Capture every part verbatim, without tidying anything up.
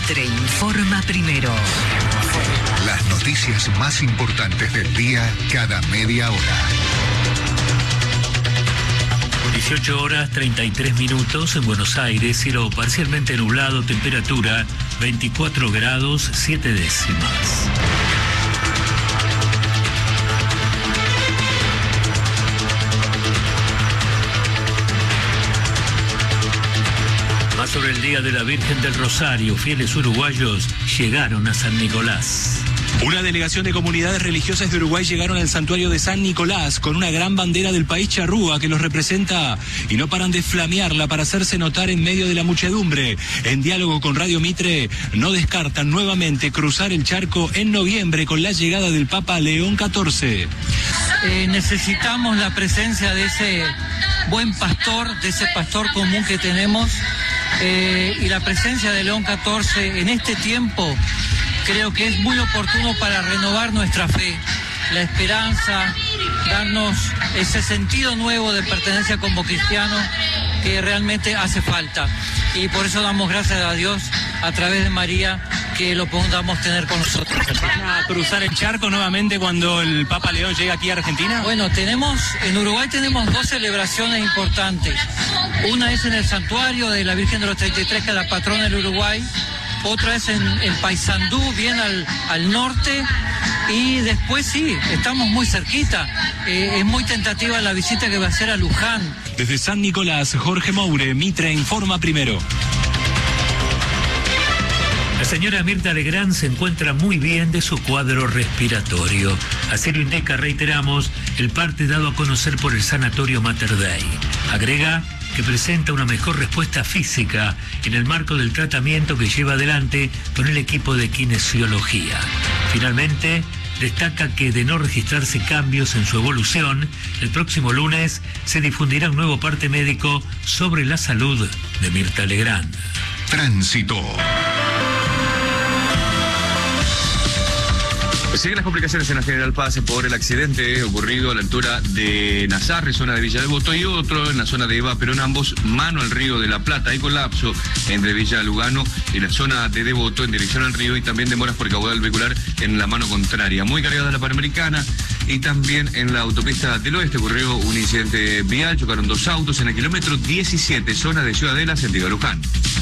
Mitre informa primero. Las noticias más importantes del día cada media hora. dieciocho horas treinta y tres minutos en Buenos Aires, cielo parcialmente nublado, temperatura veinticuatro grados siete décimas. Más sobre el Día de la Virgen del Rosario, fieles uruguayos llegaron a San Nicolás. Una delegación de comunidades religiosas de Uruguay llegaron al santuario de San Nicolás con una gran bandera del país charrúa que los representa y no paran de flamearla para hacerse notar en medio de la muchedumbre. En diálogo con Radio Mitre, no descartan nuevamente cruzar el charco en noviembre con la llegada del Papa León catorce. Eh, necesitamos la presencia de ese buen pastor, de ese pastor común que tenemos, eh, y la presencia de León catorce en este tiempo. Creo que es muy oportuno para renovar nuestra fe, la esperanza, darnos ese sentido nuevo de pertenencia como cristianos que realmente hace falta. Y por eso damos gracias a Dios a través de María que lo podamos tener con nosotros. ¿Van a cruzar el charco nuevamente cuando el Papa León llegue aquí a Argentina? Bueno, tenemos, en Uruguay tenemos dos celebraciones importantes. Una es en el santuario de la Virgen de los treinta y tres, que es la patrona del Uruguay. Otra es en, en Paysandú, bien al, al norte, y después sí, estamos muy cerquita. Eh, es muy tentativa la visita que va a hacer a Luján. Desde San Nicolás, Jorge Moure, Mitre informa primero. La señora Mirta Legrand se encuentra muy bien de su cuadro respiratorio. Así lo indica, reiteramos, el parte dado a conocer por el Sanatorio Mater Dei. Agrega que presenta una mejor respuesta física en el marco del tratamiento que lleva adelante con el equipo de kinesiología. Finalmente, destaca que de no registrarse cambios en su evolución, el próximo lunes se difundirá un nuevo parte médico sobre la salud de Mirta Legrand. Tránsito. Siguen las complicaciones en la General Paz por el accidente ocurrido a la altura de Nazarre, zona de Villa Devoto, y otro en la zona de Eva Perón, ambos mano al río de la Plata. Hay colapso entre Villa Lugano y la zona de Devoto en dirección al río, y también demoras por caudal vehicular en la mano contraria. Muy cargada la Panamericana, y también en la autopista del Oeste ocurrió un incidente vial, chocaron dos autos en el kilómetro diecisiete, zona de Ciudadela, sentido Luján.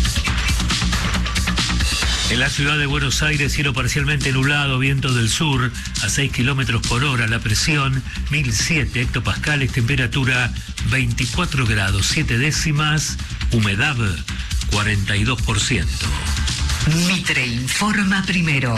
En la ciudad de Buenos Aires, cielo parcialmente nublado, viento del sur a seis kilómetros por hora, la presión mil siete hectopascales, temperatura veinticuatro grados siete décimas, humedad cuarenta y dos por ciento. Mitre informa primero.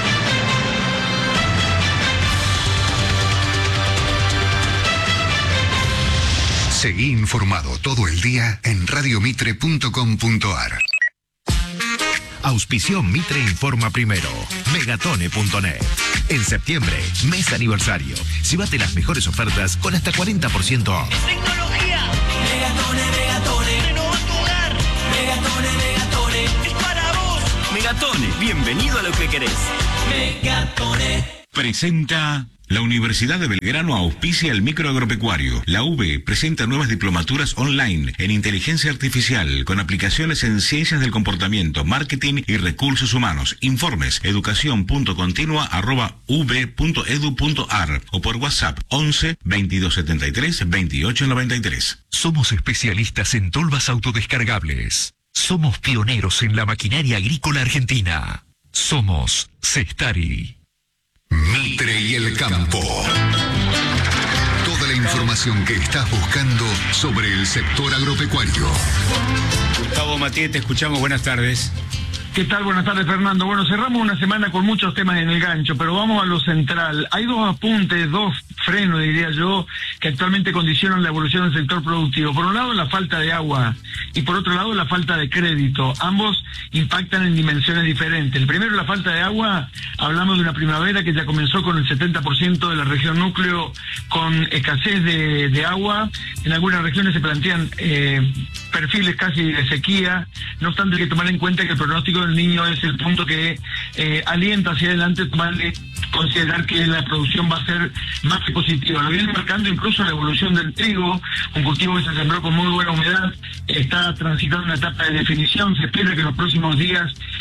Seguí informado todo el día en radio mitre punto com punto a r. Auspició Mitre informa primero. Megatone punto net. En septiembre, mes aniversario. Llévate las mejores ofertas con hasta cuarenta por ciento off. Tecnología. Megatone, Megatone. Renova tu hogar. Megatone, Megatone. Es para vos. Megatone, bienvenido a lo que querés. Megatone. Presenta... La Universidad de Belgrano auspicia el microagropecuario. La U B presenta nuevas diplomaturas online en inteligencia artificial con aplicaciones en ciencias del comportamiento, marketing y recursos humanos. Informes educación punto continua arroba u b punto edu punto a r o por WhatsApp once veintidós setenta y tres veintiocho noventa y tres. Somos especialistas en tolvas autodescargables. Somos pioneros en la maquinaria agrícola argentina. Somos Cestari. Mitre y el campo. Toda la información que estás buscando sobre el sector agropecuario. Gustavo Matié, te escuchamos. Buenas tardes. ¿Qué tal? Buenas tardes, Fernando. Bueno, cerramos una semana con muchos temas en el gancho, pero vamos a lo central. Hay dos apuntes, dos frenos, diría yo, que actualmente condicionan la evolución del sector productivo. Por un lado, la falta de agua, y por otro lado, la falta de crédito. Ambos impactan en dimensiones diferentes. El primero, la falta de agua. Hablamos de una primavera que ya comenzó con el setenta por ciento de la región núcleo con escasez de, de agua. En algunas regiones se plantean eh, perfiles casi de sequía. No obstante, hay que tomar en cuenta que el pronóstico del niño es el punto que eh, alienta hacia adelante, tomarle, considerar que la producción va a ser más que positiva. Lo viene marcando incluso la evolución del trigo, un cultivo que se sembró con muy buena humedad, está transitando una etapa de definición. Se espera que en los próximos días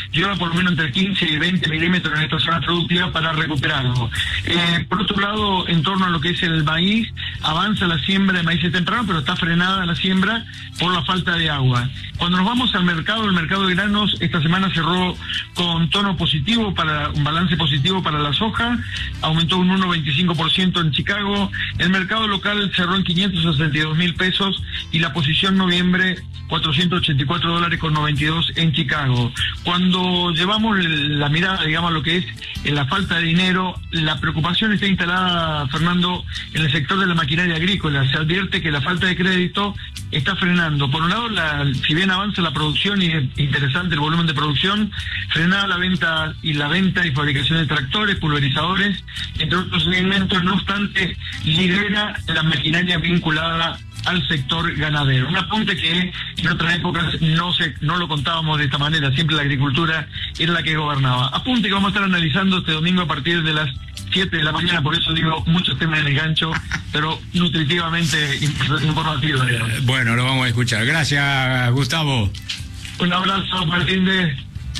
y ahora por lo menos entre quince y veinte milímetros en esta zona productiva para recuperarlo. Eh, por otro lado, en torno a lo que es el maíz, avanza la siembra de maíz temprano, pero está frenada la siembra por la falta de agua. Cuando nos vamos al mercado, el mercado de granos esta semana cerró con tono positivo, para un balance positivo para la soja, aumentó un uno coma veinticinco por ciento en Chicago, el mercado local cerró en quinientos sesenta y dos mil pesos y la posición noviembre cuatrocientos ochenta y cuatro dólares con noventa y dos en Chicago. Cuando llevamos la mirada, digamos, a lo que es en la falta de dinero, la preocupación está instalada, Fernando, en el sector de la maquinaria agrícola. Se advierte que la falta de crédito está frenando. Por un lado, la, si bien avanza la producción y es interesante el volumen de producción, frenada la venta y la venta y fabricación de tractores, pulverizadores, entre otros elementos, no obstante, lidera la maquinaria vinculada al sector ganadero. Un apunte que en otras épocas no se, no lo contábamos de esta manera, siempre la agricultura era la que gobernaba. Apunte que vamos a estar analizando este domingo a partir de las siete de la mañana, por eso digo muchos temas en el gancho, pero nutritivamente informativos. Bueno, lo vamos a escuchar. Gracias, Gustavo. Un abrazo, Martín de...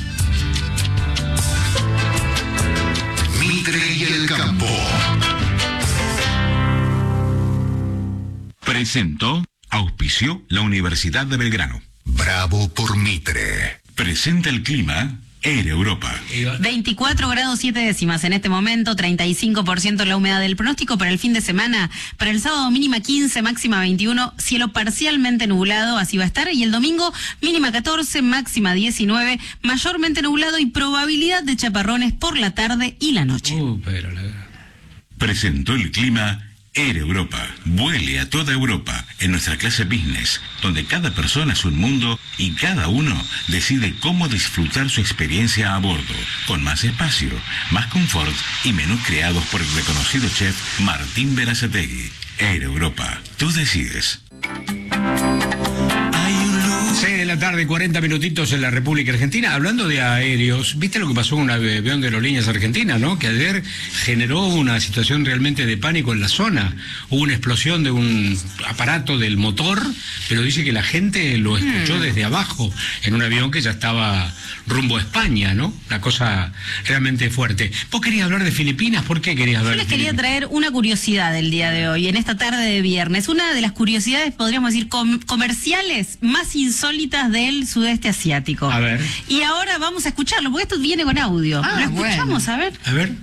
Mitre y el campo. Presentó, auspició la Universidad de Belgrano. Bravo por Mitre. Presenta el clima, Air Europa. veinticuatro grados siete décimas en este momento, treinta y cinco por ciento la humedad del pronóstico para el fin de semana. Para el sábado mínima quince, máxima veintiuno, cielo parcialmente nublado, así va a estar. Y el domingo mínima catorce, máxima diecinueve, mayormente nublado y probabilidad de chaparrones por la tarde y la noche. Uh, pero la... Presentó el clima, Air Europa. Vuele a toda Europa en nuestra clase business, donde cada persona es un mundo y cada uno decide cómo disfrutar su experiencia a bordo, con más espacio, más confort y menús creados por el reconocido chef Martín Berazategui. Air Europa. Tú decides. seis de la tarde, cuarenta minutitos en la República Argentina. Hablando de aéreos, ¿viste lo que pasó con un avión de Aerolíneas Argentinas, no? Que ayer generó una situación realmente de pánico en la zona. Hubo una explosión de un aparato del motor, pero dice que la gente lo escuchó hmm. desde abajo, en un avión que ya estaba rumbo a España, ¿no? Una cosa realmente fuerte. ¿Vos querías hablar de Filipinas? ¿Por qué querías hablar de Filipinas? Yo les quería traer una curiosidad del día de hoy, en esta tarde de viernes. Una de las curiosidades, podríamos decir, com comerciales más insólitas del sudeste asiático. A ver. Y ahora vamos a escucharlo, porque esto viene con audio. Ah, ¿Lo escuchamos? Bueno. A ver. A ver.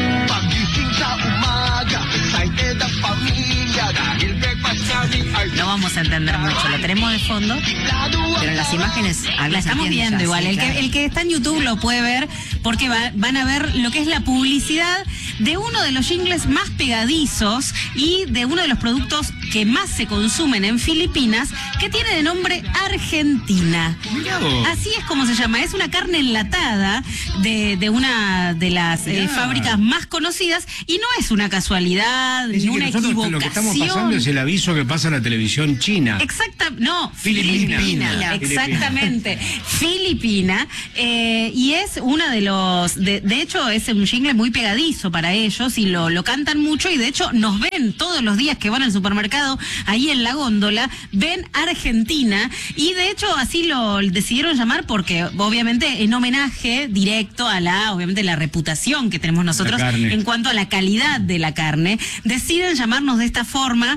No vamos a entender mucho, lo tenemos de fondo, pero las imágenes la estamos viendo igual. El que, el que está en YouTube lo puede ver, porque va, van a ver lo que es la publicidad de uno de los jingles más pegadizos y de uno de los productos que más se consumen en Filipinas, que tiene de nombre Argentina. Así es como se llama. Es una carne enlatada de, de una de las eh, fábricas más conocidas, y no es una casualidad ni una equivocación. Lo que estamos pasando es el aviso que pasa en la televisión china. Exacta, no, Filipina. Filipina, Filipina. Exactamente, Filipina, eh, y es una de los, de, de hecho es un jingle muy pegadizo para ellos y lo, lo cantan mucho, y de hecho nos ven todos los días que van al supermercado, ahí en la góndola, ven Argentina, y de hecho así lo decidieron llamar porque obviamente en homenaje directo a la, obviamente la reputación que tenemos nosotros en cuanto a la calidad de la carne, deciden llamarnos de esta forma.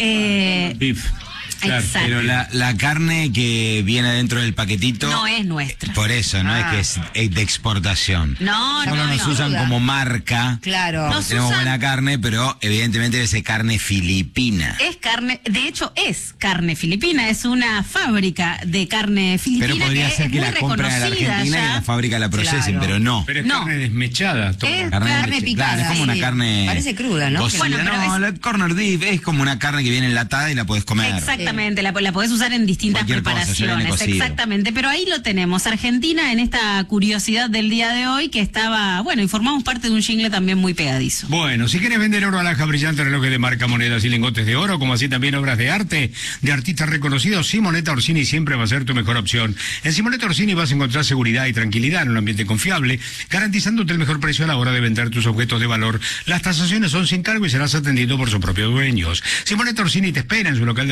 Eh, Beef. Claro, pero la, la carne que viene dentro del paquetito no es nuestra. Por eso, no ah. es que es, es de exportación. No, Solo no, nos no, usan no. como marca. Claro. Nos tenemos usan... buena carne, pero evidentemente debe ser carne filipina. Es carne, de hecho es carne filipina, es una fábrica de carne filipina. Pero podría que ser que es la compren en la Argentina ya. y la fábrica la procesen, claro. pero no. Pero es no. carne desmechada. Toda. Es carne, carne picada. Claro, es como sí. una carne. Parece cruda, ¿no? Bueno, pero no, es... la corner beef es como una carne que viene enlatada y la podés comer. Exactamente, sí. la, la podés usar en distintas Cualquier preparaciones, cosa, exactamente, pero ahí lo tenemos, Argentina, en esta curiosidad del día de hoy, que estaba, bueno, y formamos parte de un jingle también muy pegadizo. Bueno, si quieres vender oro, alhaja brillante, relojes de marca, monedas y lingotes de oro, como así también obras de arte de artistas reconocidos, Simonetta Orsini siempre va a ser tu mejor opción. En Simonetta Orsini vas a encontrar seguridad y tranquilidad en un ambiente confiable, garantizándote el mejor precio a la hora de vender tus objetos de valor. Las tasaciones son sin cargo y serás atendido por sus propios dueños. Simonetta Orsini te espera en su local de la calle Posada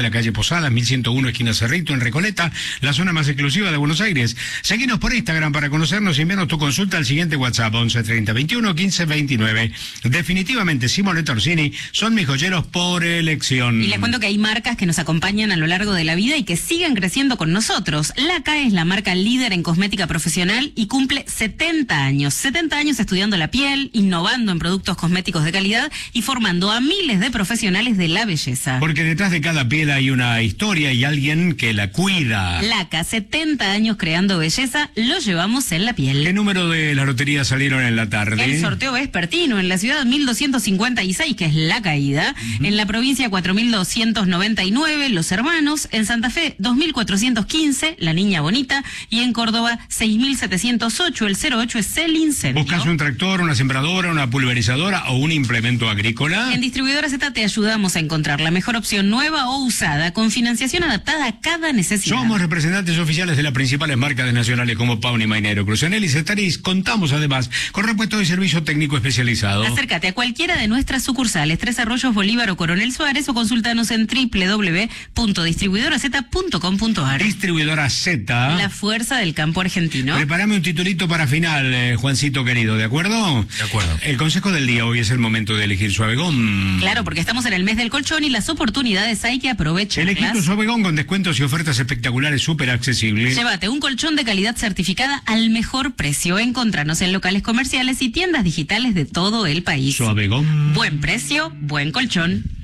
Posadas, mil ciento uno esquina Cerrito, en Recoleta, la zona más exclusiva de Buenos Aires. Seguinos por Instagram para conocernos y enviarnos tu consulta al siguiente WhatsApp, once treinta veintiuno quince veintinueve. Definitivamente, Simonetta Orsini son mis joyeros por elección. Y les cuento que hay marcas que nos acompañan a lo largo de la vida y que siguen creciendo con nosotros. Laca es la marca líder en cosmética profesional y cumple setenta años. setenta años estudiando la piel, innovando en productos cosméticos de calidad y formando a miles de profesionales de la belleza. Porque detrás de cada piel hay una historia y alguien que la cuida. Laca, setenta años creando belleza, lo llevamos en la piel. ¿Qué número de la lotería salieron en la tarde? El sorteo vespertino en la ciudad mil doscientos cincuenta y seis, que es La Caída. Uh-huh. En la provincia cuatro mil doscientos noventa y nueve, Los Hermanos. En Santa Fe dos mil cuatrocientos quince, La Niña Bonita. Y en Córdoba seis mil setecientos ocho, el cero ocho es El Incendio. ¿Buscas un tractor, una sembradora, una pulverizadora o un implemento agrícola? En Distribuidora Z te ayudamos a encontrar la mejor opción nueva o usada con financiación adaptada a cada necesidad. Somos representantes oficiales de las principales marcas nacionales como Pauni, Mainero, Cruzenel y Cetaris. Contamos además con repuesto y servicio técnico especializado. Acércate a cualquiera de nuestras sucursales, Tres Arroyos, Bolívar o Coronel Suárez, o consultanos en doble u doble u doble u punto distribuidora z punto com punto a r. Distribuidora Z. La fuerza del campo argentino. Prepárame un titulito para final, eh, Juancito querido, ¿de acuerdo? De acuerdo. El consejo del día: hoy es el momento de elegir Suavegón. Claro, porque estamos en el mes del colchón y las oportunidades hay que aprovecharlas. Elegí tu Suavegón con descuentos y ofertas espectaculares súper accesibles. Llévate un colchón de calidad certificada al mejor precio. Encontranos en locales comerciales y tiendas digitales de todo el país. Suavegón. Buen precio, buen colchón.